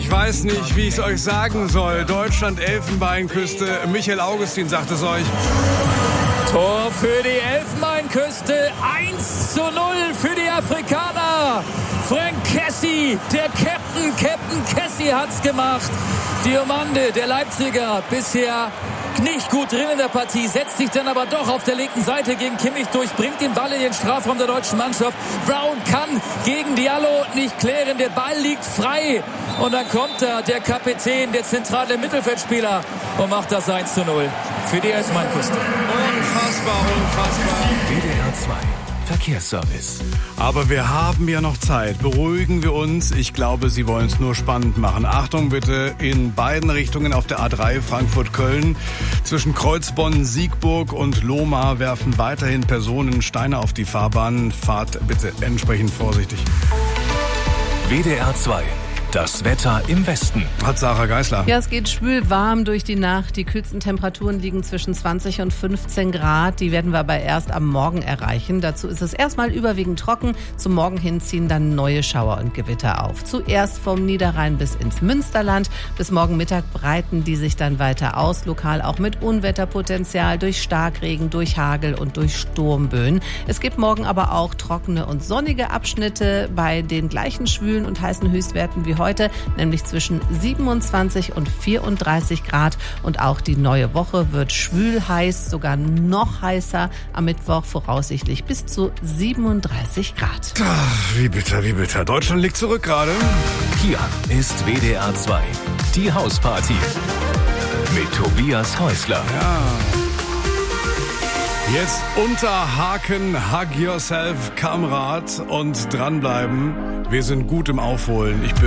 Ich weiß nicht, wie ich es euch sagen soll. Deutschland, Elfenbeinküste. Michael Augustin sagt es euch. Tor für die Elfenbeinküste. 1:0 für die Afrikaner. Frank Kessie, der Captain Kessie hat's gemacht. Diomande, der Leipziger, bisher nicht gut drin in der Partie, setzt sich dann aber doch auf der linken Seite gegen Kimmich durch, bringt den Ball in den Strafraum der deutschen Mannschaft. Brown kann gegen Diallo nicht klären, der Ball liegt frei. Und dann kommt da der Kapitän, der zentrale Mittelfeldspieler und macht das 1:0 für die Elfenbeinküste. Unfassbar. WDR 2 Verkehrsservice. Aber wir haben ja noch Zeit. Beruhigen wir uns. Ich glaube, Sie wollen es nur spannend machen. Achtung bitte, in beiden Richtungen auf der A3 Frankfurt-Köln. Zwischen Kreuzbonn, Siegburg und Lohmar werfen weiterhin Personen Steine auf die Fahrbahn. Fahrt bitte entsprechend vorsichtig. WDR 2. Das Wetter im Westen. Hat Sarah Geisler. Ja, es geht schwül warm durch die Nacht. Die kühlsten Temperaturen liegen zwischen 20 und 15 Grad. Die werden wir aber erst am Morgen erreichen. Dazu ist es erstmal überwiegend trocken. Zum Morgen hin ziehen dann neue Schauer und Gewitter auf. Zuerst vom Niederrhein bis ins Münsterland. Bis morgen Mittag breiten die sich dann weiter aus. Lokal auch mit Unwetterpotenzial durch Starkregen, durch Hagel und durch Sturmböen. Es gibt morgen aber auch trockene und sonnige Abschnitte bei den gleichen schwülen und heißen Höchstwerten wie heute, nämlich zwischen 27 und 34 Grad. Und auch die neue Woche wird schwül heiß, sogar noch heißer. Am Mittwoch voraussichtlich bis zu 37 Grad. Ach, wie bitter. Deutschland liegt zurück gerade. Hier ist WDR 2. Die Hausparty. Mit Tobias Häusler. Ja. Jetzt unterhaken, hug yourself, Kamerad, und dranbleiben. Wir sind gut im Aufholen. Ich bin